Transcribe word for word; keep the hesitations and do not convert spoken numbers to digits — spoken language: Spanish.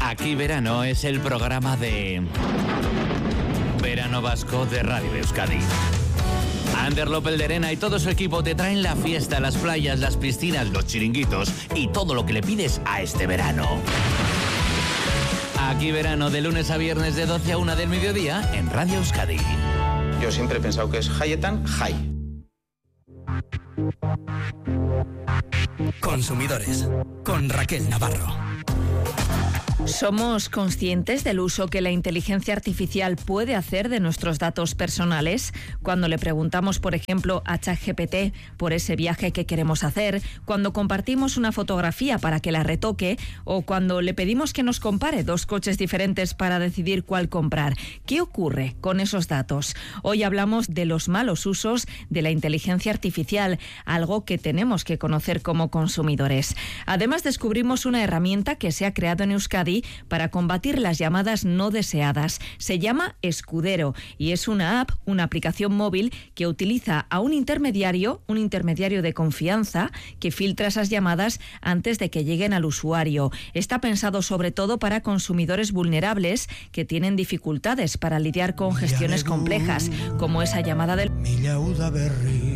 Aquí Verano es el programa de Verano Vasco de Radio Euskadi. Ander López de Arena y todo su equipo te traen la fiesta, las playas, las piscinas, los chiringuitos y todo lo que le pides a este verano. Aquí Verano, de lunes a viernes de doce a una del mediodía en Radio Euskadi. Yo siempre he pensado que es Hayetan Hay. Consumidores, con Raquel Navarro. ¿Somos conscientes del uso que la inteligencia artificial puede hacer de nuestros datos personales? Cuando le preguntamos, por ejemplo, a ChatGPT por ese viaje que queremos hacer, cuando compartimos una fotografía para que la retoque o cuando le pedimos que nos compare dos coches diferentes para decidir cuál comprar. ¿Qué ocurre con esos datos? Hoy hablamos de los malos usos de la inteligencia artificial, algo que tenemos que conocer como consumidores. Además, descubrimos una herramienta que se ha creado en Euskadi para combatir las llamadas no deseadas. Se llama Escudero y es una app, una aplicación móvil que utiliza a un intermediario, un intermediario de confianza que filtra esas llamadas antes de que lleguen al usuario. Está pensado sobre todo para consumidores vulnerables que tienen dificultades para lidiar con gestiones complejas, como esa llamada del